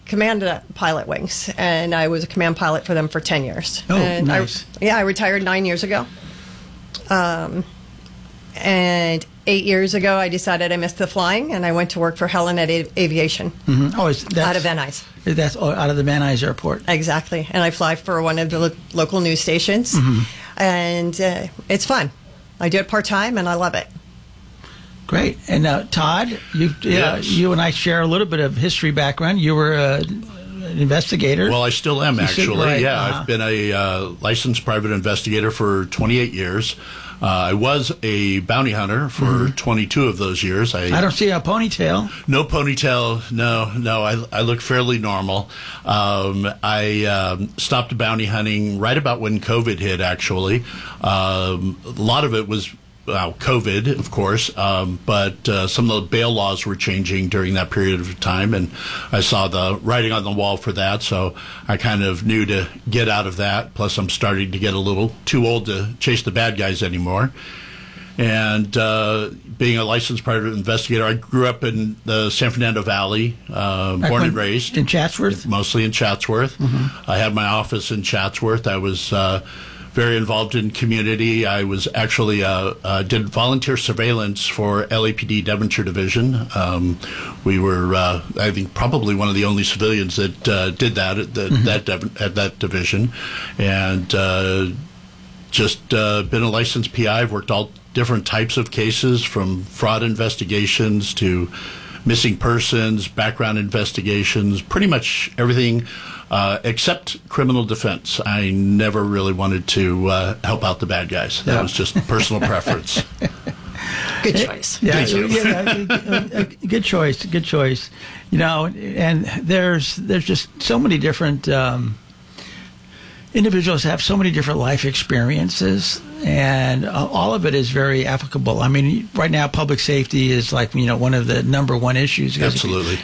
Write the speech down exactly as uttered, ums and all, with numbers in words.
command pilot wings, and I was a command pilot for them for ten years. Oh, and nice. I, yeah, I retired nine years ago. Um, and eight years ago, I decided I missed the flying, and I went to work for Helen at A- Aviation Mm-hmm. Oh, is that's, out of Van Nuys. That's oh, out of the Van Nuys Airport. Exactly. And I fly for one of the lo- local news stations, Mm-hmm. and uh, it's fun. I do it part-time, and I love it. Great. And uh, Todd, you yeah, Yes. you and I share a little bit of history background. You were uh, an investigator. Well, I still am, You still- actually. right, yeah, uh-huh. I've been a uh, licensed private investigator for twenty-eight years. Uh, I was a bounty hunter for Mm-hmm. twenty-two of those years. I, I don't see a ponytail. No ponytail. No, no. I, I look fairly normal. Um, I um, stopped bounty hunting right about when COVID hit, actually. Um, a lot of it was well, COVID, of course, um, but uh, some of the bail laws were changing during that period of time, and I saw the writing on the wall for that, so I kind of knew to get out of that. Plus, I'm starting to get a little too old to chase the bad guys anymore. And uh, being a licensed private investigator, I grew up in the San Fernando Valley, uh, Back born when- and raised. in Chatsworth? Mostly in Chatsworth. Mm-hmm. I had my office in Chatsworth. I was uh, very involved in community. I was actually uh, uh, did volunteer surveillance for L A P D Devonshire Division. Um, we were, uh, I think, probably one of the only civilians that uh, did that at, the, Mm-hmm. that Devon, at that division, and uh, just uh, been a licensed P I. I've worked all different types of cases, from fraud investigations to missing persons, background investigations, pretty much everything uh, except criminal defense. I never really wanted to uh, help out the bad guys. That Yeah. was just personal preference. Good choice. Yeah, Thank you. yeah, a, a, a good choice. Good choice. You know, and there's there's just so many different um, individuals have so many different life experiences, and uh, all of it is very applicable. I mean, right now, public safety is like, you know, one of the number one issues. Because Absolutely. If